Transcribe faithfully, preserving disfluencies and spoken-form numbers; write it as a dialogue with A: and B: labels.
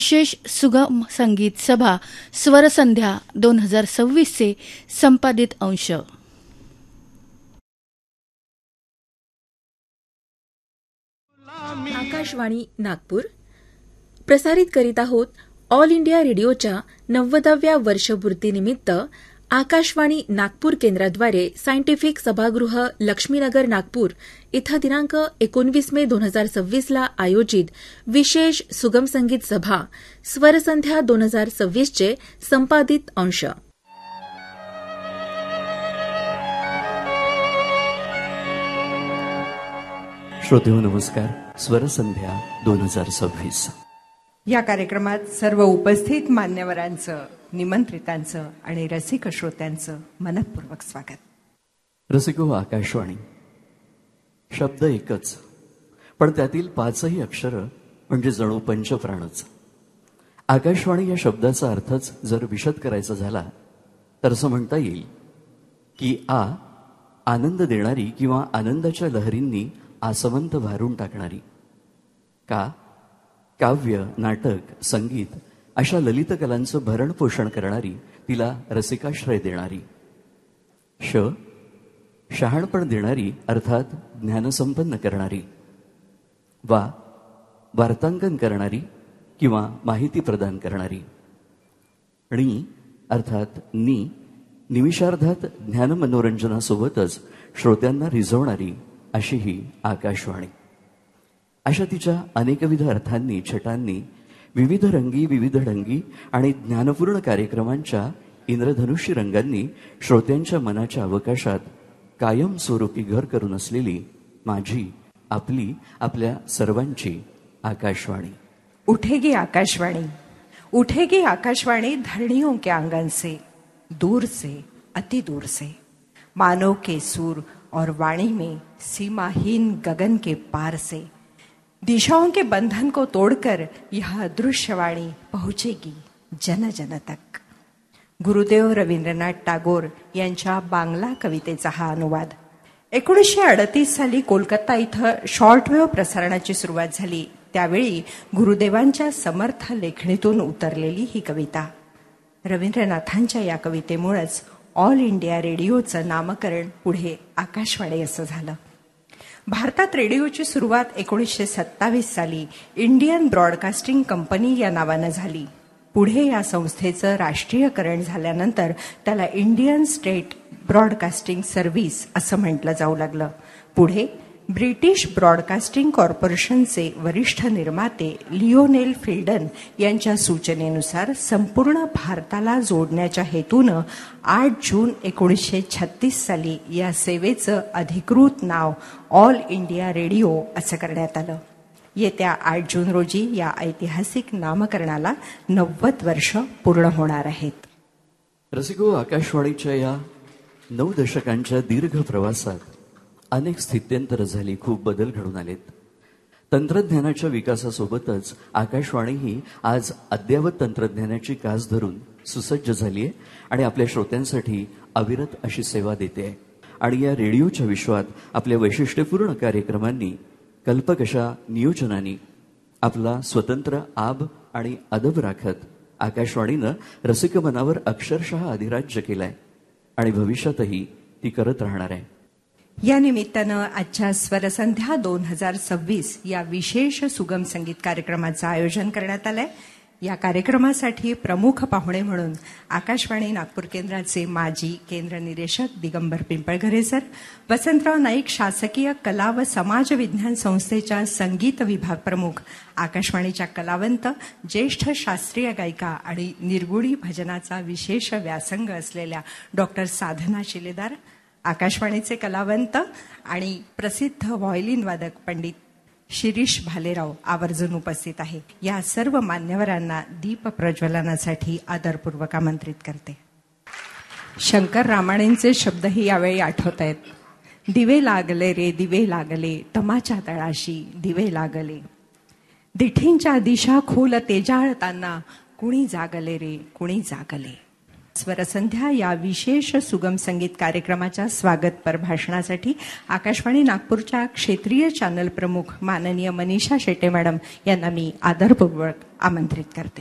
A: विशेष सुगम संगीत सभा स्वरसंध्या दोन हजार सव्वीसचे संपादित अंश.
B: आकाशवाणी नागपूर प्रसारित करीत आहोत. ऑल इंडिया रेडिओच्या नव्वदाव्या वर्षपूर्तीनिमित्त आकाशवाणी नागपूर केंद्राद्वारे सायंटिफिक सभागृह लक्ष्मीनगर नागपूर इथं दिनांक एकोणवीस मे दोन हजार सव्वीसला आयोजित विशेष सुगम संगीत सभा स्वरसंध्या दोन हजार सव्वीसचे संपादित अंश.
C: श्रोतेहो नमस्कार. स्वरसंध्या दोन हजार सव्वीस
D: या कार्यक्रमात सर्व उपस्थित मान्यवरांचं, निमंत्रितांचं आणि रसिक श्रोत्यांचं मनपूर्वक स्वागत.
C: रसिको, आकाशवाणी शब्द एकच, पण त्यातील पाचही अक्षर म्हणजे जणू पंचप्राणच. आकाशवाणी या शब्दाचा अर्थच जर विशद करायचा झाला तर असं म्हणता येईल की आ आनंद देणारी किंवा आनंदाच्या लहरींनी आसमंत भारून टाकणारी. का काव्य, नाटक, संगीत अशा ललित कलांचं भरण पोषण करणारी, तिला रसिकाश्रय देणारी. श शहाणपण देणारी अर्थात ज्ञानसंपन्न करणारी. वा वार्तांकन करणारी किंवा माहिती प्रदान करणारी. णी अर्थात नी निमिषार्धात ज्ञानमनोरंजनासोबतच श्रोत्यांना रिझवणारी अशी ही आकाशवाणी. अशा तिच्या अनेकविध अर्थांनी, छटांनी, विविध रंगी, विविध ढंगी आणि ज्ञानपूर्ण कार्यक्रमांच्या इंद्रधनुष्य रंगांनी श्रोत्यांच्या मनाच्या अवकाशात कायमस्वरूपी घर करून असलेली माझी, आपली, आपल्या सर्वांची आकाशवाणी.
D: उठेगी आकाशवाणी, उठेगी आकाशवाणी धरणियों के आंगन से, दूर से, अति दूर से. मानव के सुर और वाणी में सीमाहीन गगन के पार से दिशाओं के बंधन को तोड़कर यह अदृश्यवाणी पहुंचेगी जन जन तक. गुरुदेव रवींद्रनाथ टागोर यांच्या बांगला कवितेचा हा अनुवाद. एकोणीसशे अडतीस साली कोलकाता इथं शॉर्टवेव्ह प्रसारणाची सुरुवात झाली. त्यावेळी गुरुदेवांच्या समर्थ लेखणीतून उतरलेली ही कविता. रवींद्रनाथांच्या या कवितेमुळेच ऑल इंडिया रेडिओचं नामकरण पुढे आकाशवाणी असं झालं. भारतात रेडिओची सुरुवात एकोणीसशे सत्तावीस साली इंडियन ब्रॉडकास्टिंग कंपनी या नावानं झाली. पुढे या संस्थेचं राष्ट्रीयकरण झाल्यानंतर त्याला इंडियन स्टेट ब्रॉडकास्टिंग सर्व्हिस असं म्हटलं जाऊ लागलं. पुढे ब्रिटिश ब्रॉडकास्टिंग कॉर्पोरेशनचे वरिष्ठ निर्माते लिओनेल फिल्डन यांच्या सूचनेनुसार संपूर्ण भारताला जोडण्याच्या हेतूनं आठ जून एकोणीसशे छत्तीस साली या सेवेचं अधिकृत नाव ऑल इंडिया रेडिओ असं करण्यात आलं. येत्या आठ जून रोजी या ऐतिहासिक नामकरणाला नव्वद वर्ष पूर्ण होणार आहेत.
C: रसिको, आकाशवाणीच्या या नऊ दशकांच्या दीर्घ प्रवासात अनेक स्थित्यंतर झाली, खूप बदल घडून आलेत. तंत्रज्ञानाच्या विकासासोबतच आकाशवाणी ही आज अद्ययावत तंत्रज्ञानाची कास धरून सुसज्ज झाली आहे आणि आपल्या श्रोत्यांसाठी अविरत अशी सेवा देते आहे. आणि या रेडिओच्या विश्वात आपल्या वैशिष्ट्यपूर्ण कार्यक्रमांनी, कल्पकशा नियोजनाने आपला स्वतंत्र आब आणि अदब राखत आकाशवाणीनं रसिक मनावर अक्षरशः अधिराज्य केलाय आणि भविष्यातही ती करत राहणार आहे.
D: या निमित्तानं आजच्या स्वरसंध्या दोन हजार सव्वीस या विशेष सुगम संगीत कार्यक्रमाचं आयोजन करण्यात आलंय. या कार्यक्रमासाठी प्रमुख पाहुणे म्हणून आकाशवाणी नागपूर केंद्राचे माजी केंद्र निदेशक दिगंबर पिंपळघरे सर, वसंतराव नाईक शासकीय कला व समाज विज्ञान संस्थेच्या संगीत विभाग प्रमुख, आकाशवाणीच्या कलावंत, ज्येष्ठ शास्त्रीय गायिका आणि निर्गुणी भजनाचा विशेष व्यासंग असलेल्या डॉक्टर साधना शिलेदार, आकाशवाणीचे कलावंत आणि प्रसिद्ध व्हायोलिन वादक पंडित शिरीष भालेराव आवर्जून उपस्थित आहे. या सर्व मान्यवरांना दीप प्रज्वलनासाठी आदरपूर्वक आमंत्रित करते. शंकर रामाणेंचे शब्दही यावेळी आठवत आहेत. दिवे लागले रे दिवे लागले, तमाच्या तळाशी दिवे लागले, दिठींच्या दिशा खोल तेजाळताना कुणी जागले रे कुणी जागले. स्वरसंध्या या विशेष सुगम संगीत कार्यक्रमाच्या स्वागतपर भाषणासाठी आकाशवाणी नागपूरच्या क्षेत्रीय चॅनल प्रमुख माननीय मनीषा शेटे मॅडम यांना मी आदरपूर्वक आमंत्रित करते.